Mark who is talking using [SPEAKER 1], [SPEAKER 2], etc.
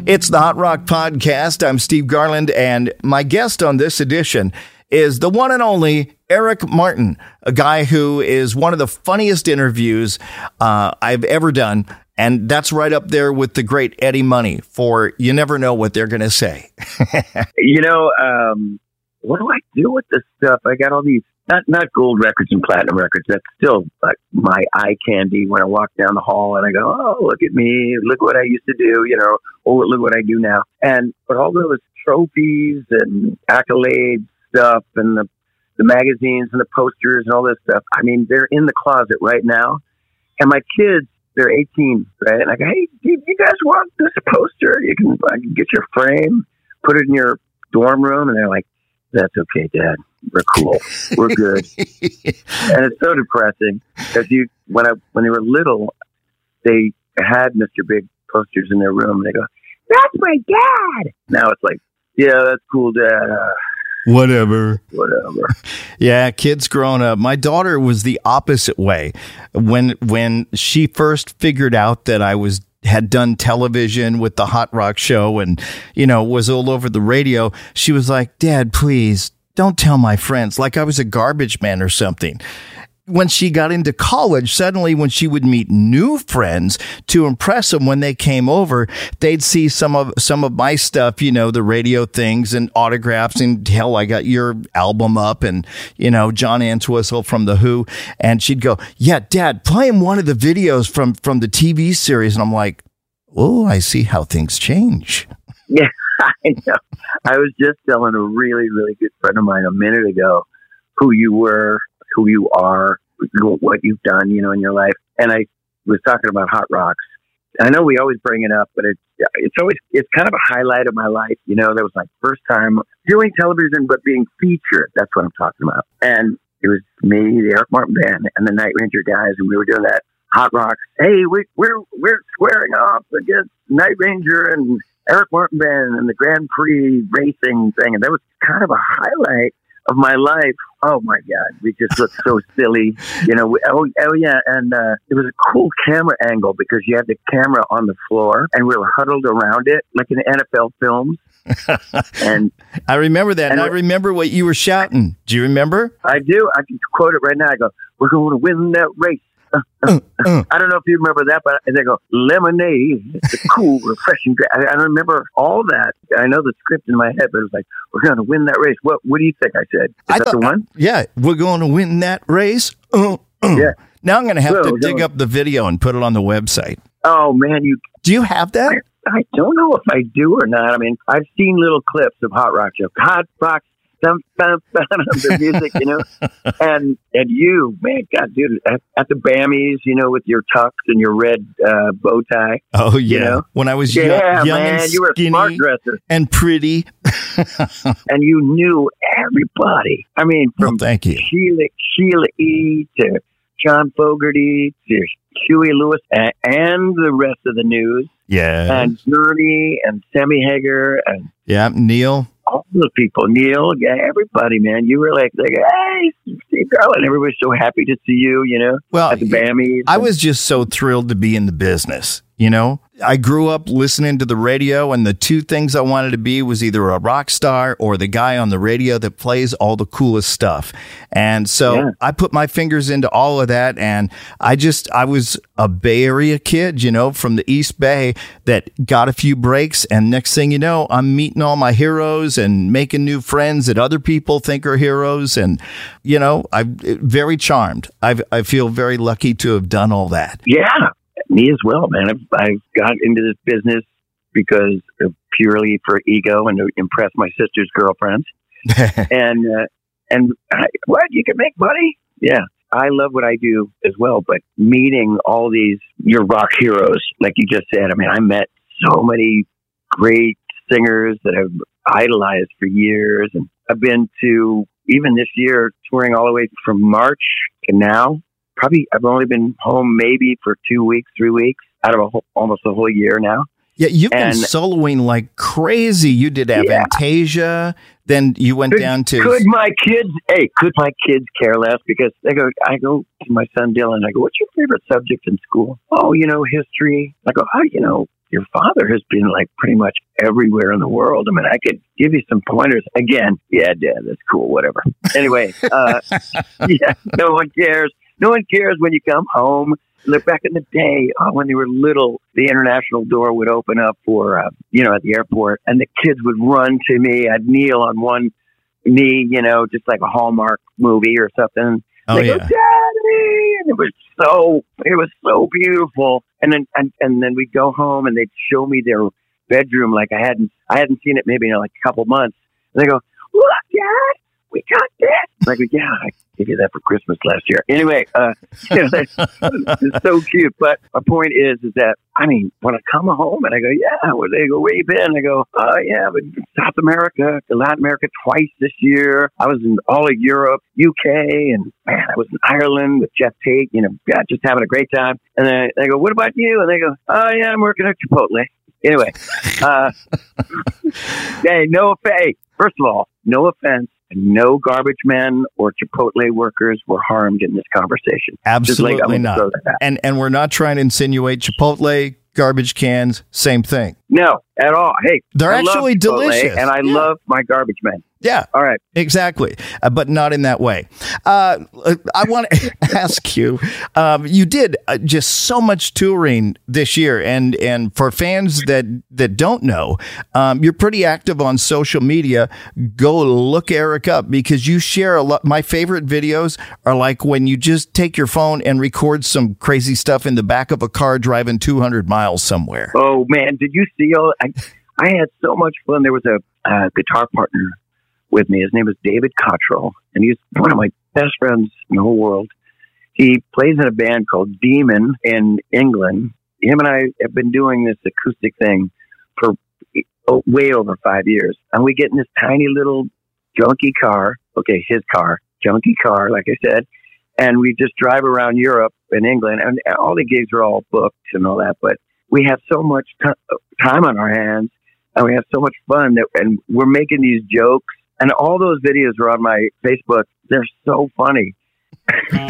[SPEAKER 1] It's the Hot Rock Podcast. I'm Steve Garland, and my guest on this edition is the one and only Eric Martin, a guy who is one of the funniest interviews I've ever done. And that's right up there with the great Eddie Money for you never know what they're going to say.
[SPEAKER 2] What do I do with this stuff? I got all these, not gold records and platinum records. That's still like my eye candy when I walk down the hall and I go, oh, look at me. Look what I used to do, oh, look what I do now. But all those trophies and accolades stuff and the magazines and the posters and all this stuff, I mean, they're in the closet right now. And my kids, they're 18, right? And I go, hey, do you guys want this poster? I can get your frame, put it in your dorm room. And they're like, that's okay, Dad. We're cool. We're good. And it's so depressing because when they were little, they had Mr. Big posters in their room. And they go, that's my dad. Now it's like, yeah, that's cool, Dad.
[SPEAKER 1] Whatever.
[SPEAKER 2] Yeah,
[SPEAKER 1] kids growing up. My daughter was the opposite way. When she first figured out that I had done television with the Hot Rock Show and, was all over the radio, she was like, Dad, please don't tell my friends, like I was a garbage man or something. When she got into college, suddenly when she would meet new friends to impress them when they came over, they'd see some of my stuff, the radio things and autographs, and hell, I got your album up and, John Entwistle from The Who. And she'd go, yeah, Dad, play him one of the videos from the TV series. And I'm like, oh, I see how things change.
[SPEAKER 2] Yeah, I know. I was just telling a really, really good friend of mine a minute ago who you were, who you are, what you've done, in your life. And I was talking about Hot Rocks. I know we always bring it up, but it's kind of a highlight of my life. That was my first time doing television, but being featured. That's what I'm talking about. And it was me, the Eric Martin Band, and the Night Ranger guys, and we were doing that Hot Rocks. Hey, we're squaring off against Night Ranger and Eric Martin Band and the Grand Prix racing thing, and that was kind of a highlight of my life. Oh my God, we just looked so silly, oh yeah, and it was a cool camera angle because you had the camera on the floor and we were huddled around it like in NFL films. And
[SPEAKER 1] I remember that, and I remember what you were shouting. Do you remember?
[SPEAKER 2] I do. I can quote it right now. I go, "We're going to win that race." I don't know if you remember that, but they go, lemonade, it's a cool, refreshing drink. I remember all that. I know the script in my head, but it was like, we're going to win that race. What do you think I said? Is that the one?
[SPEAKER 1] Yeah, we're going to win that race.
[SPEAKER 2] Yeah.
[SPEAKER 1] Now I'm going to have to dig up the video and put it on the website.
[SPEAKER 2] Oh, man.
[SPEAKER 1] Do you have that?
[SPEAKER 2] I don't know if I do or not. I mean, I've seen little clips of Hot Rock Show. Hot Rock the music, and you, man, God, dude, at the Bammies, with your tux and your red bow tie.
[SPEAKER 1] Oh yeah, when I was young
[SPEAKER 2] man,
[SPEAKER 1] and
[SPEAKER 2] you were a smart
[SPEAKER 1] skinny
[SPEAKER 2] dresser
[SPEAKER 1] and pretty,
[SPEAKER 2] and you knew everybody. I mean, from
[SPEAKER 1] thank you,
[SPEAKER 2] Sheila E. to John Fogerty to Huey Lewis and the rest of the news.
[SPEAKER 1] Yeah,
[SPEAKER 2] and Journey and Sammy Hagar and
[SPEAKER 1] Neil.
[SPEAKER 2] All the people, Neil, everybody, man. You were like, hey, Steve Garland. Everybody's so happy to see you,
[SPEAKER 1] well,
[SPEAKER 2] at the Bammies.
[SPEAKER 1] I was just so thrilled to be in the business, I grew up listening to the radio, and the two things I wanted to be was either a rock star or the guy on the radio that plays all the coolest stuff. And so I put my fingers into all of that, and I was a Bay Area kid, from the East Bay that got a few breaks, and next thing you know, I'm meeting all my heroes and making new friends that other people think are heroes, and I'm very charmed. I feel very lucky to have done all that.
[SPEAKER 2] Yeah. Me as well, man. I've got into this business because of purely for ego and to impress my sister's girlfriends. and what, you can make money? Yeah. I love what I do as well, but meeting all these, your rock heroes, like you just said, I mean, I met so many great singers that I've idolized for years. And I've been to, even this year, touring all the way from March to now. Probably I've only been home maybe for 2 weeks, 3 weeks out of almost a whole year now.
[SPEAKER 1] Yeah, you've been soloing like crazy. You did Avantasia, then you went down to...
[SPEAKER 2] Could my kids care less? Because I go to my son Dylan, I go, what's your favorite subject in school? Oh, history. I go, your father has been like pretty much everywhere in the world. I mean, I could give you some pointers. Again, yeah, Dad, that's cool, whatever. Anyway, yeah, no one cares. No one cares when you come home. Look, back in the day, when they were little, the international door would open up for, at the airport, and the kids would run to me. I'd kneel on one knee, just like a Hallmark movie or something.
[SPEAKER 1] Oh,
[SPEAKER 2] they
[SPEAKER 1] yeah.
[SPEAKER 2] go, Daddy! And it was so beautiful. And then we'd go home, and they'd show me their bedroom like I hadn't seen it maybe in like a couple months. And they go, look, Dad, we got this. I'm like, yeah, I gave you that for Christmas last year. Anyway, it's so cute. But my point is that, I mean, when I come home and I go, yeah, they go, where you been? I go, oh, yeah, I've been in South America, to Latin America twice this year. I was in all of Europe, UK, and man, I was in Ireland with Jeff Tate, just having a great time. And then I go, what about you? And they go, oh, yeah, I'm working at Chipotle. Anyway, hey, first of all, no offense. No garbage men or Chipotle workers were harmed in this conversation.
[SPEAKER 1] Absolutely not. And we're not trying to insinuate Chipotle, garbage cans, same thing.
[SPEAKER 2] No, at all. Hey,
[SPEAKER 1] they're actually delicious.
[SPEAKER 2] And I love my garbage men.
[SPEAKER 1] Yeah.
[SPEAKER 2] All right.
[SPEAKER 1] Exactly. But not in that way. I want to ask you, you did just so much touring this year. And for fans that don't know, you're pretty active on social media. Go look Eric up because you share a lot. My favorite videos are like when you just take your phone and record some crazy stuff in the back of a car driving 200 miles somewhere.
[SPEAKER 2] Oh, man. Did you see all? I had so much fun. There was a guitar partner with me. His name is David Cottrell, and he's one of my best friends in the whole world. He plays in a band called Demon in England. Him and I have been doing this acoustic thing for way over 5 years. And we get in this tiny little junky car. Okay, his car, junky car, like I said. And we just drive around Europe and England. And all the gigs are all booked and all that. But we have so much time on our hands. And we have so much fun. And we're making these jokes. And all those videos are on my Facebook. They're so funny.